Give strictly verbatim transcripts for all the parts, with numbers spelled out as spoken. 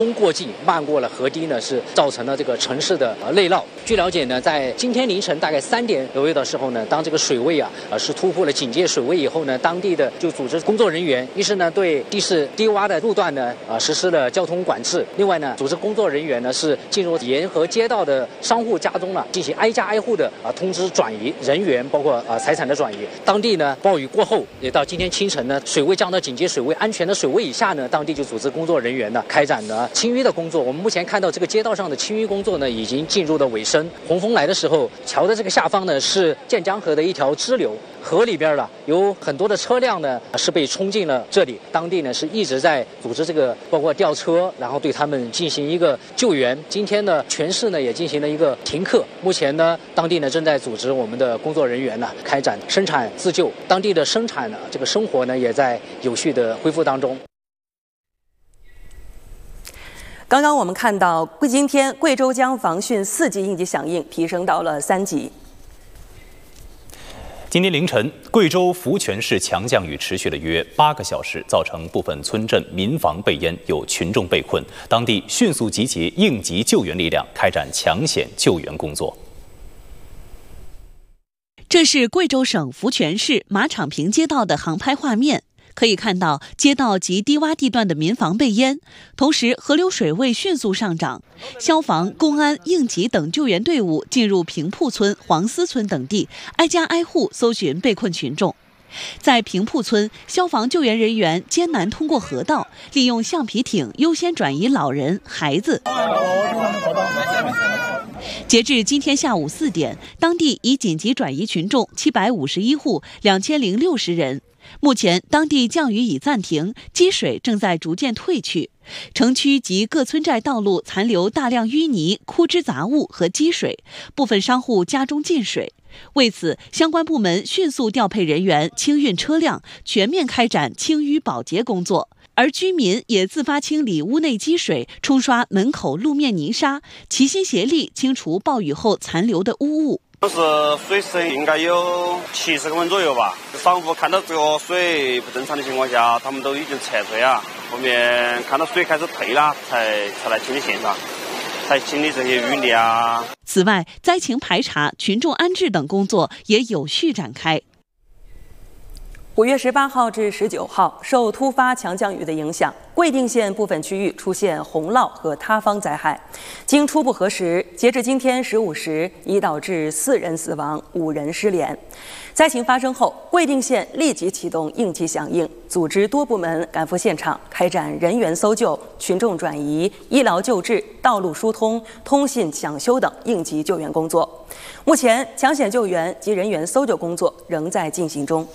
风过境漫过了河堤呢，是造成了这个城市的内涝。据了解呢，在今天凌晨大概三点左右的时候呢，当这个水位啊呃是突破了警戒水位以后呢，当地的就组织工作人员，一是呢对地势低洼的路段呢啊、呃、实施了交通管制，另外呢，组织工作人员呢是进入沿河街道的商户家中呢，进行挨家挨户的啊、呃、通知转移人员，包括啊、呃、财产的转移。当地呢暴雨过后，也到今天清晨呢，水位降到警戒水位安全的水位以下呢，当地就组织工作人员呢开展了清淤的工作。我们目前看到这个街道上的清淤工作呢，已经进入了尾声。洪峰来的时候，桥的这个下方呢是建江河的一条支流，河里边了有很多的车辆呢是被冲进了这里。当地呢是一直在组织这个包括吊车，然后对他们进行一个救援。今天呢，全市呢也进行了一个停课。目前呢，当地呢正在组织我们的工作人员呢开展生产自救，当地的生产呢这个生活呢也在有序的恢复当中。 刚刚我们看到，今天贵州将防汛四级应急响应提升到了三级。 今天凌晨，贵州福全市强降雨持续了约八个小时，造成部分村镇民房被淹，有群众被困。当地迅速集结应急救援力量，开展抢险救援工作。 这是贵州省福全市马场坪街道的航拍画面。可以看到，街道及低洼地段的民房被淹，同时河流水位迅速上涨。消防、公安、应急等救援队伍进入平铺村、黄丝村等地，挨家挨户搜寻被困群众。在平铺村，消防救援人员艰难通过河道，利用橡皮艇优先转移老人、孩子。截至今天下午四点，当地已紧急转移群众七百五十一户，两千零六十人。目前，当地降雨已暂停，积水正在逐渐退去。城区及各村寨道路残留大量淤泥、枯枝杂物和积水，部分商户家中进水。为此，相关部门迅速调配人员、清运车辆，全面开展清淤保洁工作。而居民也自发清理屋内积水，冲刷门口路面泥沙，齐心协力清除暴雨后残留的污物。 当时水深应该有七十公分左右吧。商户看到这个水不正常的情况下，他们都已经撤退啊。后面看到水开始退了，才才来清理现场，才清理这些淤泥啊。 此外，灾情排查、群众安置等工作也有序展开。 五月十八号至十九号，受突发强降雨的影响，贵定县部分区域出现洪涝和塌方灾害。经初步核实，截至今天十五时，已导致四人死亡、五人失联。灾情发生后，贵定县立即启动应急响应，组织多部门赶赴现场，开展人员搜救、群众转移、医疗救治、道路疏通、通信抢修等应急救援工作。目前，抢险救援及人员搜救工作仍在进行中。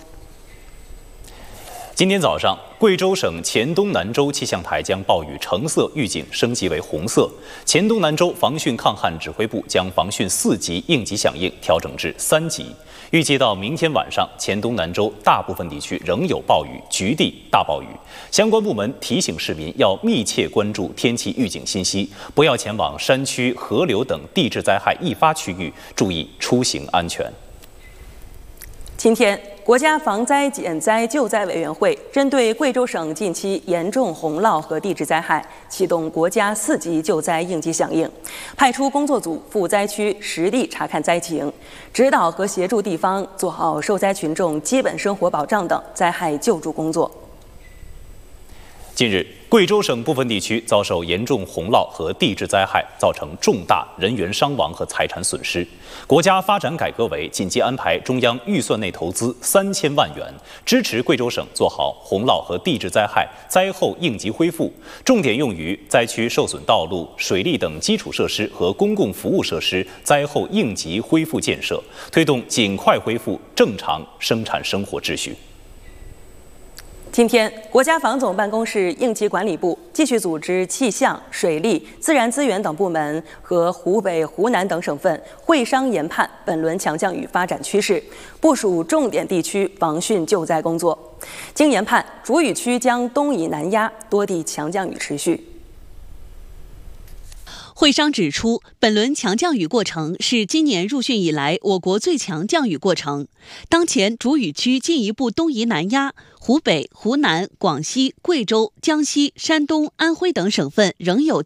今天早上，贵州省黔东南州气象台将暴雨橙色预警升级为红色。黔东南州防汛抗旱指挥部将防汛四级应急响应调整至三级。预计到明天晚上，黔东南州大部分地区仍有暴雨，局地大暴雨。相关部门提醒市民要密切关注天气预警信息，不要前往山区、河流等地质灾害易发区域，注意出行安全。 今天，国家防灾减灾救灾委员会针对贵州省近期严重洪涝和地质灾害，启动国家四级救灾应急响应，派出工作组赴灾区实地查看灾情，指导和协助地方做好受灾群众基本生活保障等灾害救助工作。 近日，贵州省部分地区遭受严重洪涝和地质灾害，造成重大人员伤亡和财产损失。国家发展改革委紧急安排中央预算内投资三千万元，支持贵州省做好洪涝和地质灾害灾后应急恢复，重点用于灾区受损道路、水利等基础设施和公共服务设施灾后应急恢复建设，推动尽快恢复正常生产生活秩序。 今天，国家防总办公室应急管理部继续组织气象、水利、自然资源等部门和湖北、湖南等省份会商研判本轮强降雨发展趋势，部署重点地区防汛救灾工作。经研判，主雨区将东移南压，多地强降雨持续。 会商指出，本轮强降雨过程是今年入汛以来我国最强降雨过程。当前主雨区进一步东移南压，湖北、湖南、广西、贵州、江西、山东、安徽等省份仍有